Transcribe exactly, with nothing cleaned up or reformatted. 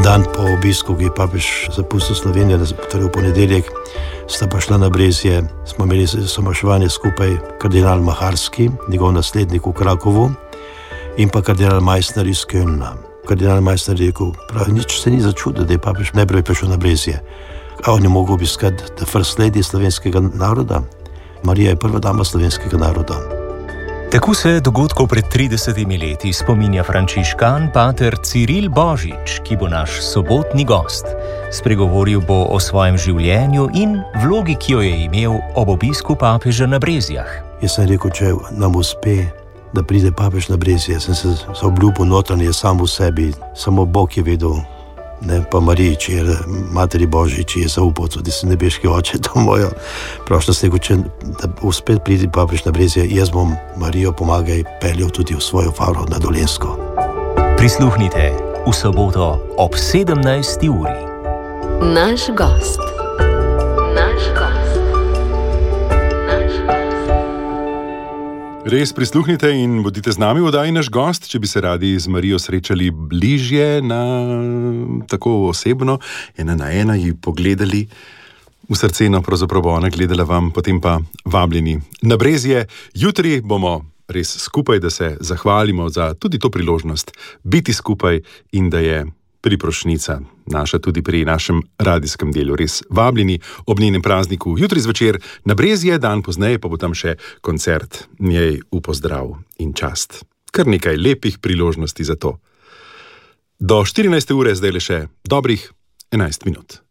dan po obisku, ki je papež zapustil Slovenijo, torej v ponedeljek, sta pa šla na Brezje. Smo imeli somaševanje skupaj kardinal Maharski, njegov naslednik v Krakovu, in pa kardinal Meissner iz Kölna. Kardinal Meissner je rekel, prav, nič se ni začudil, da je papež najprej prišel na Brezje. A on je mogel obiskati the first lady slovenskega naroda. Marija je prva dama slovenskega naroda. Tako se dogodkov pred tridesetimi leti spominja frančiškan pater Ciril Božič, ki bo naš sobotni gost. Spregovoril bo o svojem življenju in vlogi, ki jo je imel ob obisku papeža na Brezjah. Jaz sem rekel, če nam uspe, da pride papež na Brezje, sem se obljubil notranje sam v sebi, samo Bog je vedel, ne, pa Mariji, či je materi Božji, či je zaupal, tudi se nebeški oče, to mojo prošlost, rekel, če da uspet pridi papež na Brezje, jaz bom Marijo pomagaj peljal tudi v svojo faro na Dolenjsko. Prisluhnite v soboto ob sedemnajsti uri. Naš gost. Naš gost. Res prisluhnite in bodite z nami v oddaji Naš gost, če bi se radi z Marijo srečali bližje, na, tako osebno, ena na ena ji pogledali v srce, no pravzaprav bo ona gledala vam, potem pa vabljeni na Brezje. Jutri bomo res skupaj, da se zahvalimo za tudi to priložnost biti skupaj in da je priprošnica naša tudi pri našem radijskem delu. Res vabljeni ob njenem prazniku jutri zvečer na Brezje, dan pozneje pa bo tam še koncert njej v pozdrav in čast. Kar nekaj lepih priložnosti za to. Do štirinajste ure zdaj le še dobrih enajst minut.